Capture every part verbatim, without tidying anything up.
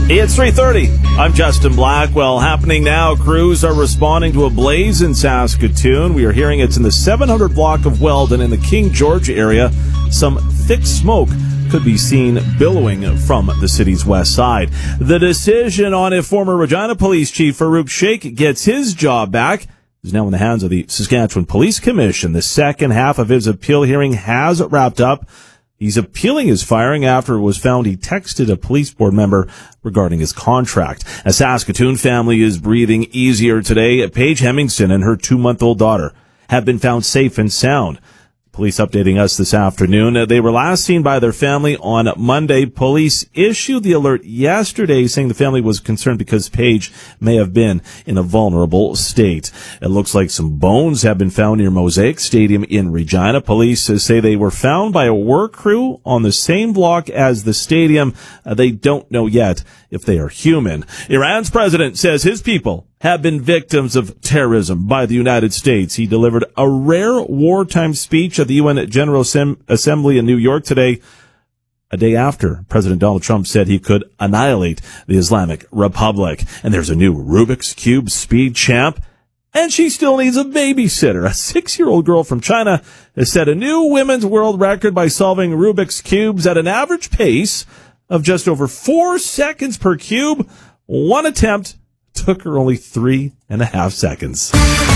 It's three thirty. I'm Justin Blackwell. Happening now, crews are responding to a blaze in Saskatoon. We are hearing it's in the seven hundred block of Weldon in the King George area. Some thick smoke could be seen billowing from the city's west side. The decision on if former Regina Police Chief Farouk Sheikh gets his job back is now in the hands of the Saskatchewan Police Commission. The second half of his appeal hearing has wrapped up. He's appealing his firing after it was found he texted a police board member regarding his contract. A Saskatoon family is breathing easier today. Paige Hemingson and her two-month-old daughter have been found safe and sound. Police updating us this afternoon. They were last seen by their family on Monday. Police issued the alert yesterday saying the family was concerned because Paige may have been in a vulnerable state. It looks like some bones have been found near Mosaic Stadium in Regina. Police say they were found by a work crew on the same block as the stadium. Uh, they don't know yet if they are human. Iran's president says his people have been victims of terrorism by the United States. He delivered a rare wartime speech at the U N General Assembly in New York today, a day after President Donald Trump said he could annihilate the Islamic Republic. And there's a new Rubik's Cube speed champ, and she still needs a babysitter. A six-year-old girl from China has set a new women's world record by solving Rubik's Cubes at an average pace of just over four seconds per cube. One attempt took her only three and a half seconds.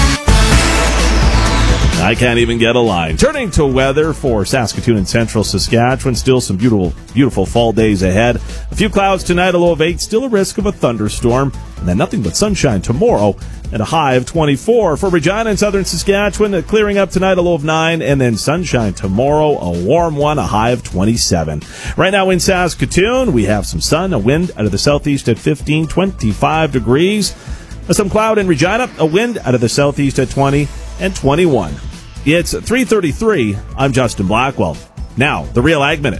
I can't even get a line. Turning to weather for Saskatoon and central Saskatchewan. Still some beautiful, beautiful fall days ahead. A few clouds tonight, a low of eight. Still a risk of a thunderstorm. And then nothing but sunshine tomorrow at a high of twenty-four. For Regina and southern Saskatchewan, clearing up tonight, a low of nine. And then sunshine tomorrow, a warm one, a high of twenty-seven. Right now in Saskatoon, we have some sun, a wind out of the southeast at fifteen, twenty-five degrees. Some cloud in Regina, a wind out of the southeast at twenty and twenty-one. It's three thirty-three. I'm Justin Blackwell. Now, the Real Ag Minute.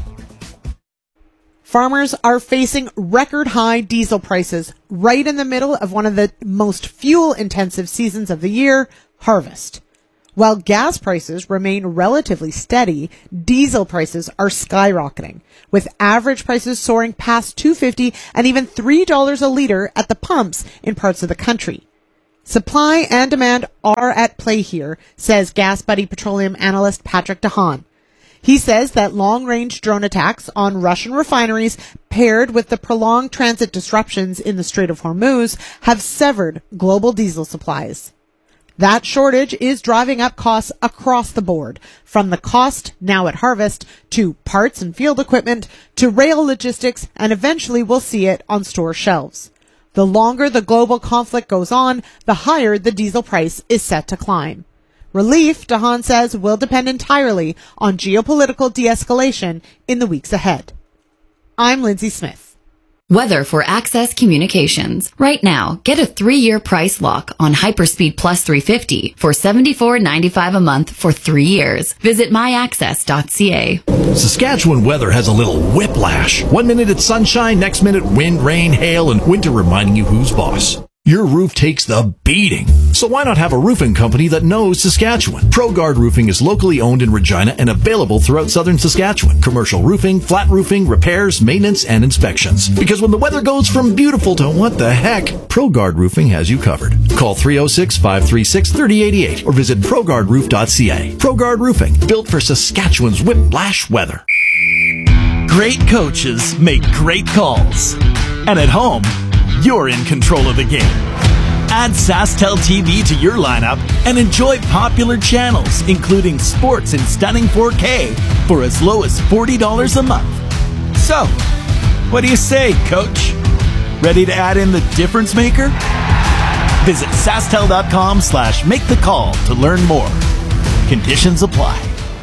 Farmers are facing record high diesel prices right in the middle of one of the most fuel-intensive seasons of the year, harvest. While gas prices remain relatively steady, diesel prices are skyrocketing, with average prices soaring past two dollars and fifty cents and even three dollars a liter at the pumps in parts of the country. Supply and demand are at play here, says Gas Buddy petroleum analyst Patrick DeHaan. He says that long-range drone attacks on Russian refineries paired with the prolonged transit disruptions in the Strait of Hormuz have severed global diesel supplies. That shortage is driving up costs across the board, from the cost now at harvest to parts and field equipment to rail logistics, and eventually we'll see it on store shelves. The longer the global conflict goes on, the higher the diesel price is set to climb. Relief, DeHaan says, will depend entirely on geopolitical de-escalation in the weeks ahead. I'm Lindsay Smith. Weather for Access Communications. Right now, get a three-year price lock on Hyperspeed Plus three fifty for seventy-four ninety-five a month for three years. Visit my access dot c a. Saskatchewan weather has a little whiplash. One minute it's sunshine, next minute wind, rain, hail, and winter reminding you who's boss. Your roof takes the beating. So why not have a roofing company that knows Saskatchewan? ProGuard Roofing is locally owned in Regina and available throughout southern Saskatchewan. Commercial roofing, flat roofing, repairs, maintenance, and inspections. Because when the weather goes from beautiful to what the heck, ProGuard Roofing has you covered. Call three oh six, five three six, three oh eight eight or visit pro guard roof dot c a. ProGuard Roofing, built for Saskatchewan's whiplash weather. Great coaches make great calls. And at home, you're in control of the game. Add SaskTel T V to your lineup and enjoy popular channels, including sports in stunning four K for as low as forty dollars a month. So, what do you say, Coach? Ready to add in the difference maker? Visit SaskTel.com slash make the call to learn more. Conditions apply.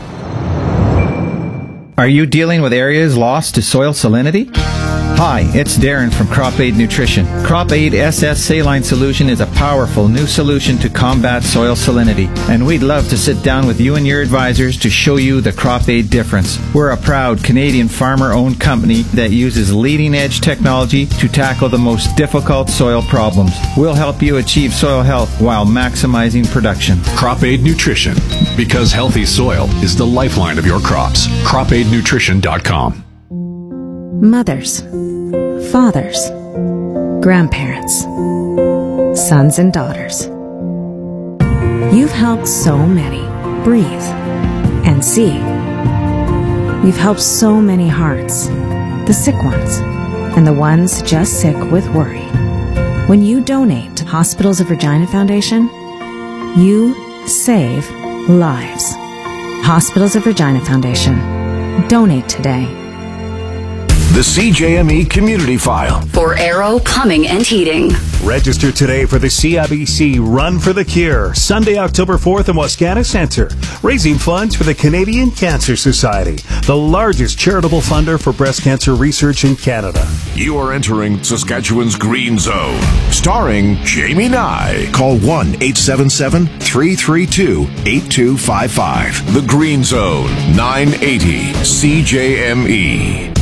Are you dealing with areas lost to soil salinity? Hi, it's Darren from Crop Aid Nutrition. Crop Aid S S Saline Solution is a powerful new solution to combat soil salinity, and we'd love to sit down with you and your advisors to show you the Crop Aid difference. We're a proud Canadian farmer-owned company that uses leading-edge technology to tackle the most difficult soil problems. We'll help you achieve soil health while maximizing production. Crop Aid Nutrition, because healthy soil is the lifeline of your crops. crop aid nutrition dot com. Mothers, fathers, grandparents, sons and daughters. You've helped so many breathe and see. You've helped so many hearts, the sick ones, and the ones just sick with worry. When you donate to Hospitals of Regina Foundation, you save lives. Hospitals of Regina Foundation. Donate today. The C J M E Community File. For Arrow Plumbing and Heating. Register today for the C I B C Run for the Cure, Sunday, October fourth in Wascana Center, raising funds for the Canadian Cancer Society, the largest charitable funder for breast cancer research in Canada. You are entering Saskatchewan's Green Zone, starring Jamie Nye. Call one eight seven seven, three three two, eight two five five. The Green Zone, nine eighty C J M E.